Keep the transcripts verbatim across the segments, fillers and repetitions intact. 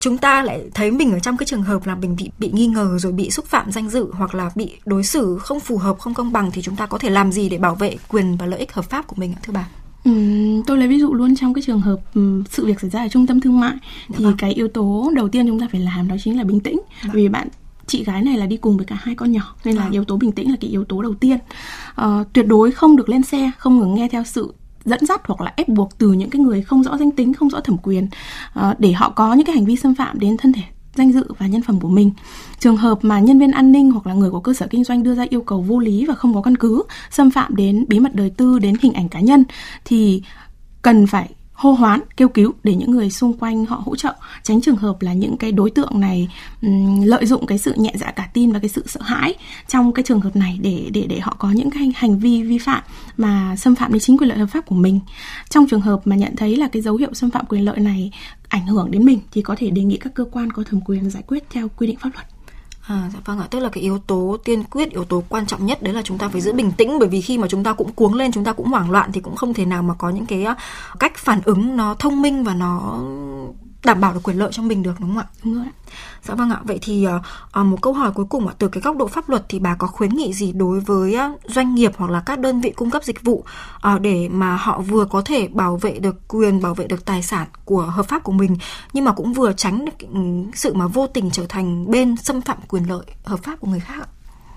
chúng ta lại thấy mình ở trong cái trường hợp là mình bị bị nghi ngờ rồi bị xúc phạm danh dự hoặc là bị đối xử không phù hợp, không công bằng, thì chúng ta có thể làm gì để bảo vệ quyền và lợi ích hợp pháp của mình ạ thưa bà? Ừ, tôi lấy ví dụ luôn trong cái trường hợp um, sự việc xảy ra ở trung tâm thương mại. Được thì không? Cái yếu tố đầu tiên chúng ta phải làm đó chính là bình tĩnh. Được. Vì bạn chị gái này là đi cùng với cả hai con nhỏ, nên là Được. yếu tố bình tĩnh là cái yếu tố đầu tiên. uh, Tuyệt đối không được lên xe, không ngừng nghe theo sự dẫn dắt hoặc là ép buộc từ những cái người không rõ danh tính, không rõ thẩm quyền, uh, để họ có những cái hành vi xâm phạm đến thân thể, danh dự và nhân phẩm của mình. Trường hợp mà nhân viên an ninh hoặc là người của cơ sở kinh doanh đưa ra yêu cầu vô lý và không có căn cứ, xâm phạm đến bí mật đời tư, đến hình ảnh cá nhân, thì cần phải hô hoán, kêu cứu để những người xung quanh họ hỗ trợ, tránh trường hợp là những cái đối tượng này um, lợi dụng cái sự nhẹ dạ cả tin và cái sự sợ hãi trong cái trường hợp này để để để họ có những cái hành vi vi phạm mà xâm phạm đến chính quyền lợi hợp pháp của mình. Trong trường hợp mà nhận thấy là cái dấu hiệu xâm phạm quyền lợi này ảnh hưởng đến mình thì có thể đề nghị các cơ quan có thẩm quyền giải quyết theo quy định pháp luật. À, dạ vâng ạ, tức là cái yếu tố tiên quyết, yếu tố quan trọng nhất đấy là chúng ta phải giữ bình tĩnh, bởi vì khi mà chúng ta cũng cuống lên, chúng ta cũng hoảng loạn thì cũng không thể nào mà có những cái cách phản ứng nó thông minh và nó đảm bảo được quyền lợi cho mình được, đúng không ạ? Đúng rồi. Dạ vâng ạ, vậy thì uh, một câu hỏi cuối cùng ạ, từ cái góc độ pháp luật thì bà có khuyến nghị gì đối với uh, doanh nghiệp hoặc là các đơn vị cung cấp dịch vụ uh, để mà họ vừa có thể bảo vệ được quyền, bảo vệ được tài sản của hợp pháp của mình, nhưng mà cũng vừa tránh được um, sự mà vô tình trở thành bên xâm phạm quyền lợi hợp pháp của người khác ạ?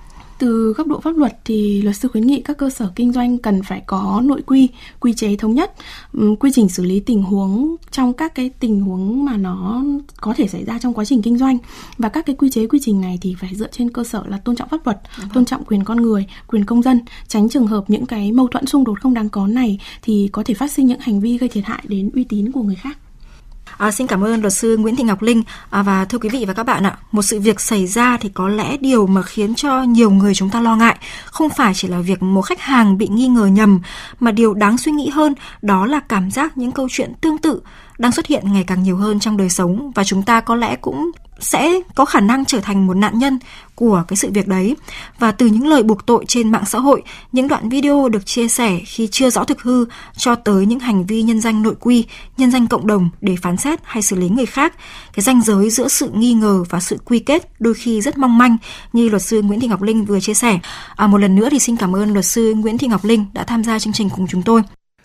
Từ góc độ pháp luật thì luật sư khuyến nghị các cơ sở kinh doanh cần phải có nội quy, quy chế thống nhất, quy trình xử lý tình huống trong các cái tình huống mà nó có thể xảy ra trong quá trình kinh doanh. Và các cái quy chế, quy trình này thì phải dựa trên cơ sở là tôn trọng pháp luật, ừ. tôn trọng quyền con người, quyền công dân, tránh trường hợp những cái mâu thuẫn xung đột không đáng có này thì có thể phát sinh những hành vi gây thiệt hại đến uy tín của người khác. À, xin cảm ơn luật sư Nguyễn Thị Ngọc Linh. À, và thưa quý vị và các bạn ạ, một sự việc xảy ra thì có lẽ điều mà khiến cho nhiều người chúng ta lo ngại không phải chỉ là việc một khách hàng bị nghi ngờ nhầm, mà điều đáng suy nghĩ hơn đó là cảm giác những câu chuyện tương tự đang xuất hiện ngày càng nhiều hơn trong đời sống, và chúng ta có lẽ cũng sẽ có khả năng trở thành một nạn nhân của cái sự việc đấy. Và từ những lời buộc tội trên mạng xã hội, những đoạn video được chia sẻ khi chưa rõ thực hư, cho tới những hành vi nhân danh nội quy, nhân danh cộng đồng để phán xét hay xử lý người khác, cái ranh giới giữa sự nghi ngờ và sự quy kết đôi khi rất mong manh như luật sư Nguyễn Thị Ngọc Linh vừa chia sẻ. À, một lần nữa thì xin cảm ơn luật sư Nguyễn Thị Ngọc Linh đã tham gia chương trình cùng chúng tôi.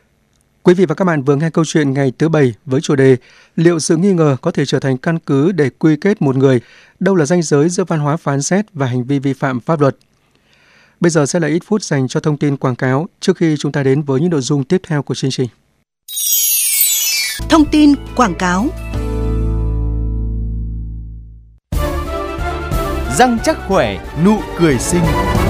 Quý vị và các bạn vừa nghe câu chuyện ngày thứ bảy với chủ đề liệu sự nghi ngờ có thể trở thành căn cứ để quy kết một người, đâu là ranh giới giữa văn hóa phán xét và hành vi vi phạm pháp luật. Bây giờ sẽ là ít phút dành cho thông tin quảng cáo trước khi chúng ta đến với những nội dung tiếp theo của chương trình. Thông tin quảng cáo. Răng chắc khỏe, nụ cười xinh.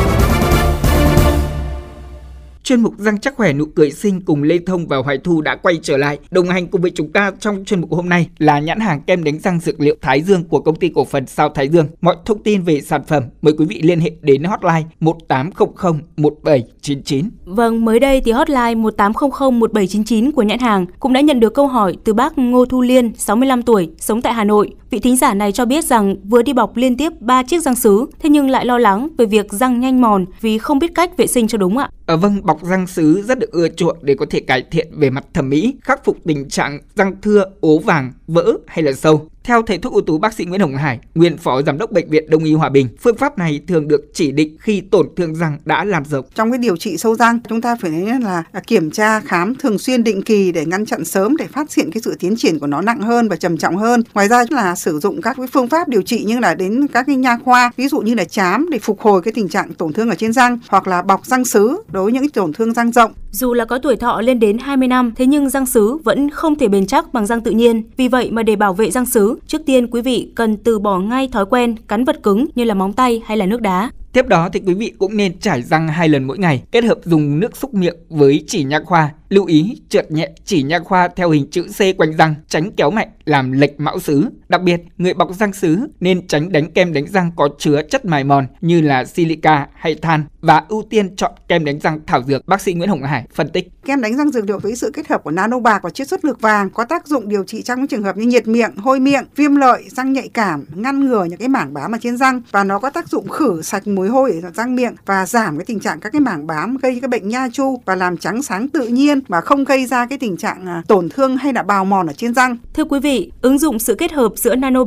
Chuyên mục Răng chắc khỏe nụ cười xinh cùng Lê Thông và Hoài Thu đã quay trở lại. Đồng hành cùng với chúng ta trong chuyên mục hôm nay là nhãn hàng kem đánh răng dược liệu Thái Dương của công ty cổ phần Sao Thái Dương. Mọi thông tin về sản phẩm mời quý vị liên hệ đến hotline một tám không không một bảy chín chín. Vâng, mới đây thì hotline một tám không không một bảy chín chín của nhãn hàng cũng đã nhận được câu hỏi từ bác Ngô Thu Liên, sáu mươi lăm tuổi, sống tại Hà Nội. Vị thính giả này cho biết rằng vừa đi bọc liên tiếp ba chiếc răng sứ, thế nhưng lại lo lắng về việc răng nhanh mòn vì không biết cách vệ sinh cho đúng ạ. À, vâng, bọc răng sứ rất được ưa chuộng để có thể cải thiện về mặt thẩm mỹ, khắc phục tình trạng răng thưa, ố vàng, vỡ hay là sâu. Theo thầy thuốc ưu tú bác sĩ Nguyễn Hồng Hải, nguyên phó giám đốc bệnh viện Đông y Hòa Bình, phương pháp này thường được chỉ định khi tổn thương răng đã lan rộng. Trong cái điều trị sâu răng, chúng ta phải thấy là kiểm tra khám thường xuyên định kỳ để ngăn chặn sớm, để phát hiện cái sự tiến triển của nó nặng hơn và trầm trọng hơn. Ngoài ra là sử dụng các cái phương pháp điều trị như là đến các cái nha khoa, ví dụ như là chám để phục hồi cái tình trạng tổn thương ở trên răng, hoặc là bọc răng sứ đối với những cái tổn thương răng rộng. Dù là có tuổi thọ lên đến hai mươi năm, thế nhưng răng sứ vẫn không thể bền chắc bằng răng tự nhiên. Vì vậy mà để bảo vệ răng sứ, trước tiên quý vị cần từ bỏ ngay thói quen cắn vật cứng như là móng tay hay là nước đá. Tiếp đó thì quý vị cũng nên chải răng hai lần mỗi ngày, kết hợp dùng nước súc miệng với chỉ nha khoa. Lưu ý trượt nhẹ chỉ nha khoa theo hình chữ C quanh răng, tránh kéo mạnh làm lệch mão sứ. Đặc biệt, người bọc răng sứ nên tránh đánh kem đánh răng có chứa chất mài mòn như là silica hay than và ưu tiên chọn kem đánh răng thảo dược. Bác sĩ Nguyễn Hồng Hải phân tích. Kem đánh răng dược liệu với sự kết hợp của nano bạc và chiết xuất lược vàng có tác dụng điều trị trong những trường hợp như nhiệt miệng, hôi miệng, viêm lợi, răng nhạy cảm, ngăn ngừa những cái mảng bám ở trên răng, và nó có tác dụng khử sạch mùi hôi ở răng miệng và giảm cái tình trạng các cái mảng bám gây cái bệnh nha chu và làm trắng sáng tự nhiên mà không gây ra cái tình trạng tổn thương hay là bào mòn ở trên răng. Thưa quý vị, ứng dụng sự kết hợp giữa nano